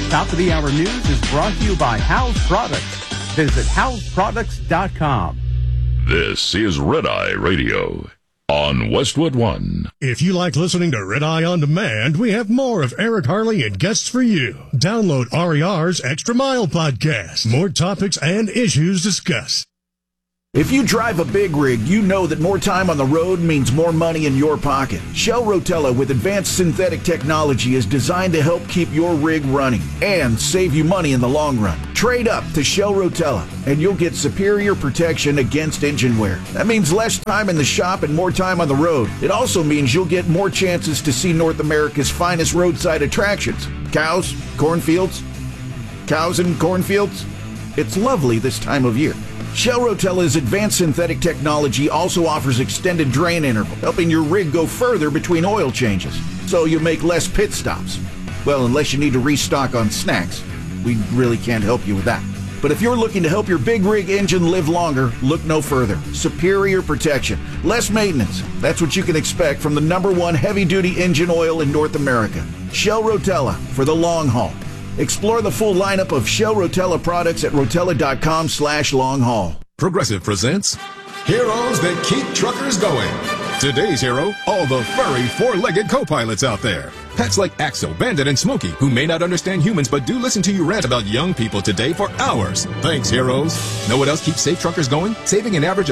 Top of the Hour News is brought to you by House Products. Visit houseproducts.com. This is Red Eye Radio on Westwood One. If you like listening to Red Eye On Demand, we have more of Eric Harley and guests for you. Download RER's Extra Mile podcast. More topics and issues discussed. If you drive a big rig, you know that more time on the road means more money in your pocket. Shell Rotella with advanced synthetic technology is designed to help keep your rig running and save you money in the long run. Trade up to Shell Rotella and you'll get superior protection against engine wear. That means less time in the shop and more time on the road. It also means you'll get more chances to see North America's finest roadside attractions. Cows, cornfields, cows and cornfields. It's lovely this time of year. Shell Rotella's advanced synthetic technology also offers extended drain interval, helping your rig go further between oil changes, so you make less pit stops. Well, unless you need to restock on snacks. We really can't help you with that. But if you're looking to help your big rig engine live longer, look no further. Superior protection, less maintenance. That's what you can expect from the #1 heavy-duty engine oil in North America. Shell Rotella for the long haul. Explore the full lineup of Shell Rotella products at rotella.com/long-haul. Progressive presents Heroes That Keep Truckers Going. Today's hero, all the furry four-legged co-pilots out there. Pets like Axel, Bandit, and Smokey, who may not understand humans but do listen to you rant about young people today for hours. Thanks, heroes. Know what else keeps safe truckers going? Saving an average of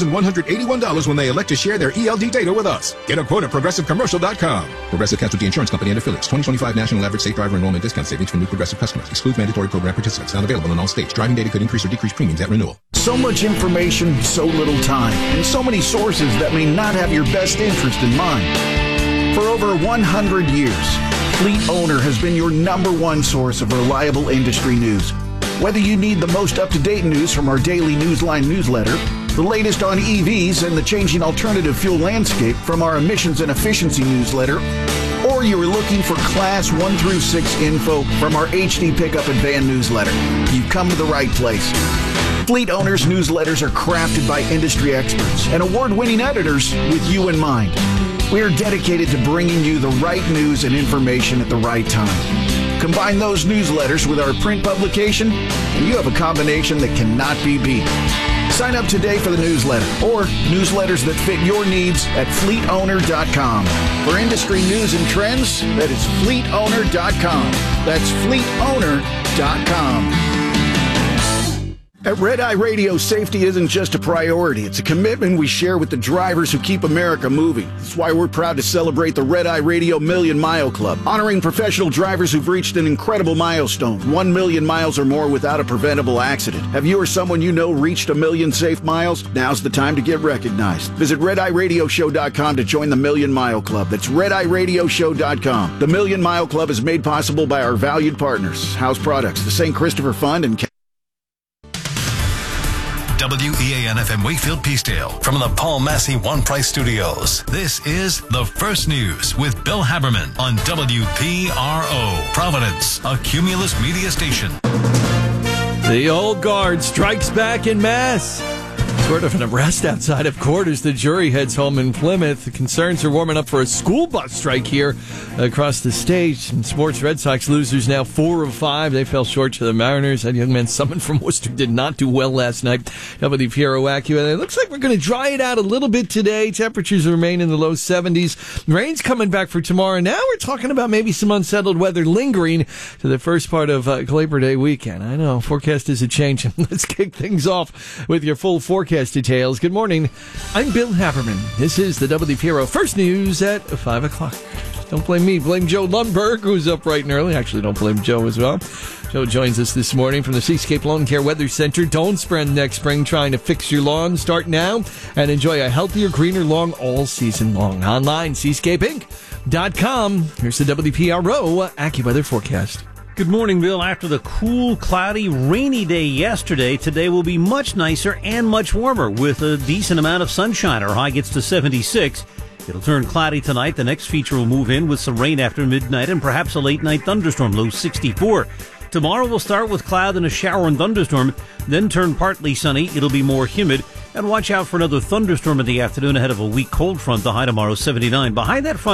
$6,181 when they elect to share their ELD data with us. Get a quote at ProgressiveCommercial.com. Progressive Casualty Insurance Company and Affiliates. 2025 National Average Safe Driver Enrollment Discount Savings for new Progressive customers. Excludes mandatory program participants. Not available in all states. Driving data could increase or decrease premiums at renewal. So much information, so little time, and so many sources that may not have your best interest in mind. For over 100 years, Fleet Owner has been your #1 source of reliable industry news. Whether you need the most up-to-date news from our daily Newsline newsletter, the latest on EVs and the changing alternative fuel landscape from our emissions and efficiency newsletter, or you're looking for Class 1 through 6 info from our HD Pickup and Van newsletter, you've come to the right place. Fleet Owners newsletters are crafted by industry experts and award-winning editors with you in mind. We are dedicated to bringing you the right news and information at the right time. Combine those newsletters with our print publication, and you have a combination that cannot be beat. Sign up today for the newsletter or newsletters that fit your needs at fleetowner.com. For industry news and trends, that is fleetowner.com. That's fleetowner.com. At Red Eye Radio, safety isn't just a priority. It's a commitment we share with the drivers who keep America moving. That's why we're proud to celebrate the Red Eye Radio Million Mile Club, honoring professional drivers who've reached an incredible milestone, 1 million miles or more without a preventable accident. Have you or someone you know reached 1 million safe miles? Now's the time to get recognized. Visit RedEyeRadioshow.com to join the Million Mile Club. That's RedEyeRadioshow.com. The Million Mile Club is made possible by our valued partners, House Products, the St. Christopher Fund, and WEAN-FM Wakefield Peacedale from the Paul Massey One Price Studios. This is The First News with Bill Haberman on WPRO, Providence, a Cumulus media station. The old guard strikes back in mass. Short of an arrest outside of court as the jury heads home in Plymouth. The concerns are warming up for a school bus strike here across the state. In sports, Red Sox losers now 4 of 5. They fell short to the Mariners. That young man summoned from Worcester did not do well last night. WPRO AccuWeather. It looks like we're going to dry it out a little bit today. Temperatures remain in the low 70s. Rain's coming back for tomorrow. Now we're talking about maybe some unsettled weather lingering to the first part of Labor Day weekend. I know, forecast is a change. Let's kick things off with your full forecast details. Good morning. I'm Bill Haberman. This is the WPRO First News at 5 o'clock. Don't blame me. Blame Joe Lundberg, who's up bright and early. Actually, don't blame Joe as well. Joe joins us this morning from the Seascape Lawn Care Weather Center. Don't spend next spring trying to fix your lawn. Start now and enjoy a healthier, greener lawn all season long. Online, seascapeinc.com. Here's the WPRO AccuWeather forecast. Good morning, Bill. After the cool, cloudy, rainy day yesterday, today will be much nicer and much warmer with a decent amount of sunshine. Our high gets to 76. It'll turn cloudy tonight. The next feature will move in with some rain after midnight and perhaps a late-night thunderstorm, low 64. Tomorrow we'll start with cloud and a shower and thunderstorm, then turn partly sunny. It'll be more humid. And watch out for another thunderstorm in the afternoon ahead of a weak cold front. The high tomorrow, 79. Behind that front,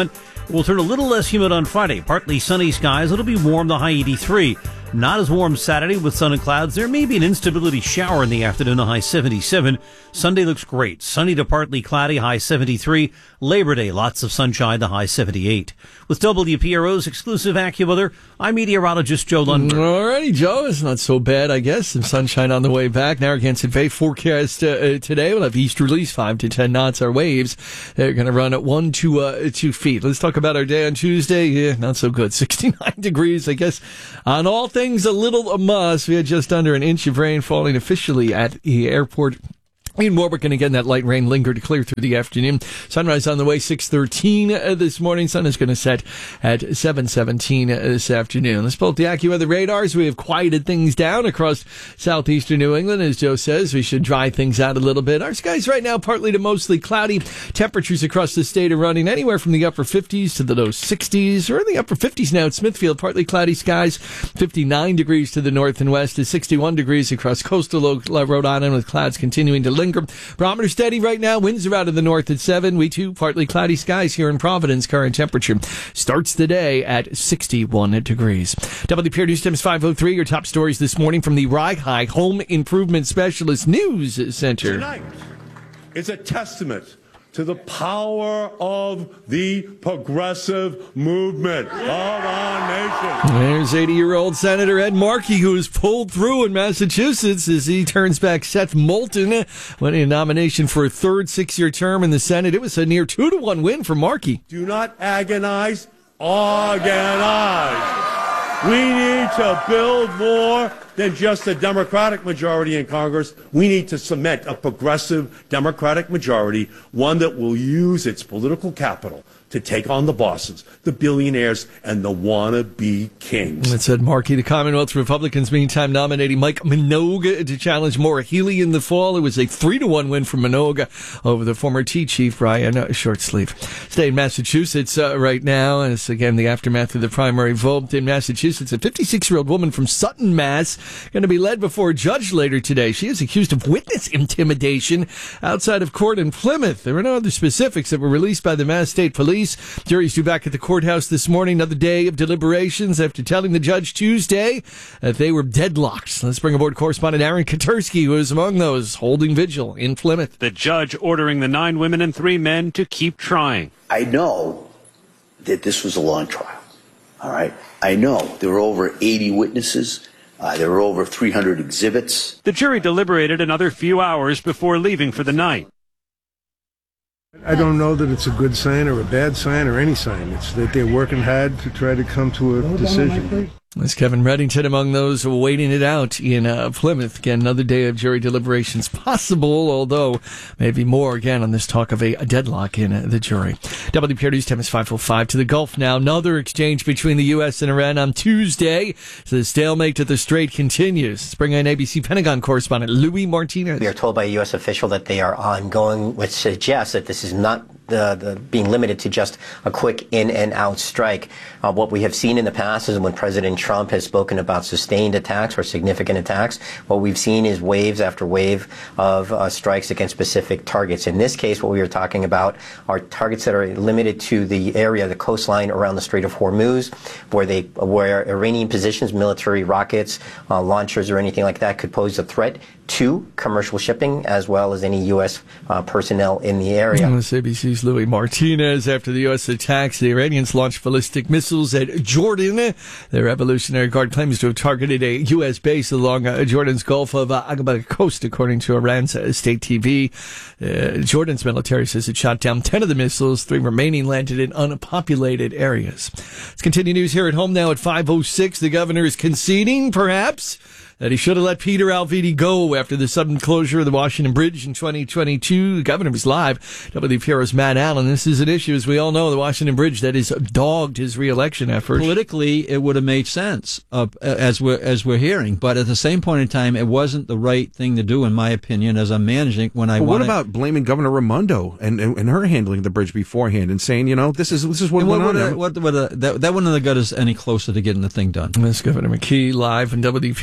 It will turn a little less humid on Friday. Partly sunny skies. It'll be warm, the high 83. Not as warm Saturday with sun and clouds. There may be an instability shower in the afternoon, a high 77. Sunday looks great. Sunny to partly cloudy, high 73. Labor Day, lots of sunshine, the high 78. With WPRO's exclusive AccuWeather, I'm meteorologist Joe Lundberg. Alrighty, Joe. It's not so bad, I guess. Some sunshine on the way back. Narragansett Bay forecast today. We'll have easterlies, 5 to 10 knots. Our waves, they're going to run at 1 to 2 feet. Let's talk about our day on Tuesday. Yeah, not so good. 69 degrees, I guess. On all things, a little a must. We had just under an inch of rain falling officially at the airport in Warwick, and again, that light rain lingered to clear through the afternoon. Sunrise on the way, 6:13 this morning. Sun is going to set at 7:17 this afternoon. Let's pull up the AccuWeather radars. We have quieted things down across southeastern New England. As Joe says, we should dry things out a little bit. Our skies right now, partly to mostly cloudy. Temperatures across the state are running anywhere from the upper 50s to the low 60s, or in the upper 50s now at Smithfield. Partly cloudy skies, 59 degrees to the north and west, to 61 degrees across coastal Rhode Island, with clouds continuing to linger. Barometer steady right now. Winds are out of the north at 7. We too, partly cloudy skies here in Providence. Current temperature starts the day at 61 degrees. WPR News Times 503. Your top stories this morning from the Rye Home Improvement Specialist News Center. Tonight is a testament to the power of the progressive movement of our nation. There's 80-year-old Senator Ed Markey, who was pulled through in Massachusetts as he turns back Seth Moulton, winning a nomination for a third 6-year term in the Senate. It was a near 2-1 win for Markey. Do not agonize, organize. We need to build more than just a Democratic majority in Congress. We need to cement a progressive Democratic majority, one that will use its political capital to take on the bosses, the billionaires, and the wannabe kings. That said Markey. The Commonwealth Republicans, meantime, nominating Mike Minogue to challenge Maura Healey in the fall. It was a 3-1 win for Minogue over the former Tea Chief, Brian Shortsleeve. Stay in Massachusetts right now, as again, the aftermath of the primary vote in Massachusetts. A 56-year-old woman from Sutton, Mass, going to be led before a judge later today. She is accused of witness intimidation outside of court in Plymouth. There were no other specifics that were released by the Mass State Police. Jury's due back at the courthouse this morning. Another day of deliberations after telling the judge Tuesday that they were deadlocked. Let's bring aboard correspondent Aaron Katursky, who is among those holding vigil in Plymouth. The judge ordering the 9 women and 3 men to keep trying. I know that this was a long trial. All right. I know there were over 80 witnesses. There were over 300 exhibits. The jury deliberated another few hours before leaving for the night. I don't know that it's a good sign or a bad sign or any sign. It's that they're working hard to try to come to a decision. That's Kevin Reddington among those waiting it out in Plymouth. Again, another day of jury deliberations possible, although maybe more again on this talk of a deadlock in the jury. WPR News Time is 5:05. To the Gulf now. Another exchange between the U.S. and Iran on Tuesday. So the stalemate at the Strait continues. Let's bring in ABC Pentagon correspondent Louis Martinez. We are told by a U.S. official that they are ongoing, which suggests that this is not the being limited to just a quick in and out strike. What we have seen in the past is when President Trump has spoken about sustained attacks or significant attacks, what we've seen is waves after wave of strikes against specific targets. In this case, what we are talking about are targets that are limited to the area, the coastline around the Strait of Hormuz, where Iranian positions, military rockets, launchers, or anything like that could pose a threat to commercial shipping as well as any U.S. Personnel in the area. This ABC's Louis Martinez. After the U.S. attacks, the Iranians launched ballistic missiles at Jordan. The Revolutionary Guard claims to have targeted a U.S. base along Jordan's Gulf of Aqaba coast, according to Iran's state TV. Jordan's military says it shot down 10 of the missiles. 3 remaining landed in unpopulated areas. Let's continue news here at home now at 5:06. The governor is conceding, perhaps, that he should have let Peter Alviti go after the sudden closure of the Washington Bridge in 2022. The governor was live. WPRO's Matt Allen. This is an issue, as we all know, the Washington Bridge that has dogged his reelection efforts. Politically, it would have made sense, as we're hearing. But at the same point in time, it wasn't the right thing to do, in my opinion, as I'm managing when I want. What about blaming Governor Raimondo and her handling the bridge beforehand and saying, this is what went on? That wouldn't have got us any closer to getting the thing done. This Governor McKee live, and WPRO's Matt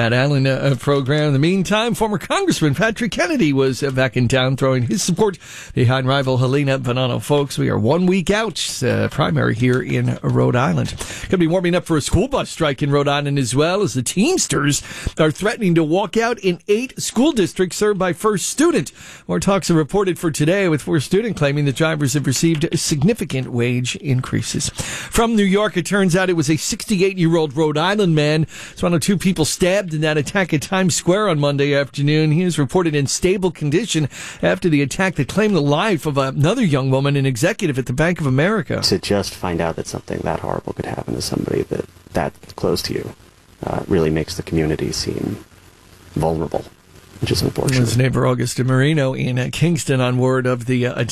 Matt Allen program. In the meantime, former Congressman Patrick Kennedy was back in town throwing his support behind rival Helena Bonanno. Folks, we are 1 week out, primary here in Rhode Island. Going to be warming up for a school bus strike in Rhode Island as well, as the Teamsters are threatening to walk out in 8 school districts served by First Student. More talks are reported for today, with First Student claiming the drivers have received significant wage increases. From New York, it turns out it was a 68-year-old Rhode Island man. It's one of 2 people stabbed in that attack at Times Square on Monday afternoon. He is reported in stable condition after the attack that claimed the life of another young woman, an executive at the Bank of America. To just find out that something that horrible could happen to somebody that close to you really makes the community seem vulnerable, which is unfortunate. His neighbor Augusta Marino in Kingston on word of the